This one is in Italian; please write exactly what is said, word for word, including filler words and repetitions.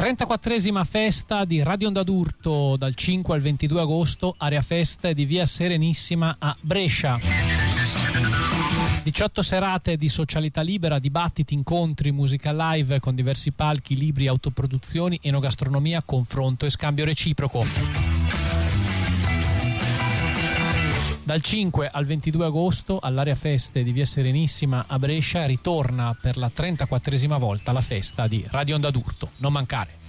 trentaquattresima festa di Radio Onda d'Urto dal cinque al ventidue agosto, area festa di via Serenissima a Brescia. diciotto serate di socialità libera, dibattiti, incontri, musica live con diversi palchi, libri, autoproduzioni, enogastronomia, confronto e scambio reciproco. Dal cinque al ventidue agosto all'area feste di via Serenissima a Brescia ritorna per la trentaquattresima volta la festa di Radio Onda d'Urto. Non mancare.